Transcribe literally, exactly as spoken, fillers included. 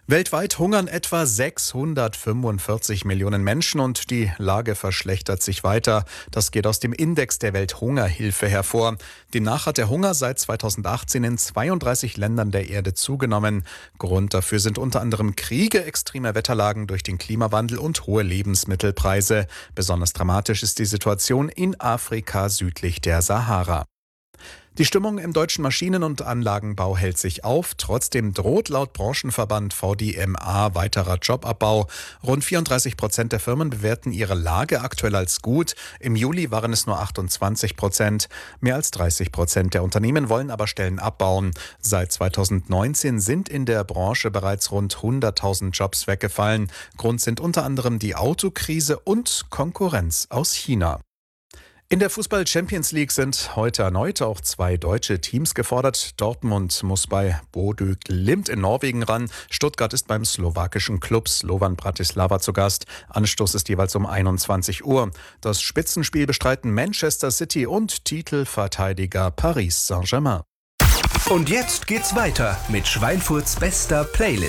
Weltweit hungern etwa sechshundertfünfundvierzig Millionen Menschen und die Lage verschlechtert sich weiter. Das geht aus dem Index der Welthungerhilfe hervor. Demnach hat der Hunger seit zweitausendachtzehn in zweiunddreißig Ländern der Erde zugenommen. Grund dafür sind unter anderem Kriege, extreme Wetterlagen durch den Klimawandel und hohe Lebensmittelpreise. Besonders dramatisch ist die Situation in Afrika südlich der Sahara. Die Stimmung im deutschen Maschinen- und Anlagenbau hält sich auf. Trotzdem droht laut Branchenverband V D M A weiterer Jobabbau. Rund vierunddreißig Prozent der Firmen bewerten ihre Lage aktuell als gut. Im Juli waren es nur achtundzwanzig Prozent. Mehr als dreißig Prozent der Unternehmen wollen aber Stellen abbauen. Seit zweitausendneunzehn sind in der Branche bereits rund hunderttausend Jobs weggefallen. Grund sind unter anderem die Autokrise und Konkurrenz aus China. In der Fußball-Champions League sind heute erneut auch zwei deutsche Teams gefordert. Dortmund muss bei Bodø Glimt in Norwegen ran. Stuttgart ist beim slowakischen Klub Slovan Bratislava zu Gast. Anstoß ist jeweils um einundzwanzig Uhr. Das Spitzenspiel bestreiten Manchester City und Titelverteidiger Paris Saint-Germain. Und jetzt geht's weiter mit Schweinfurts bester Playlist.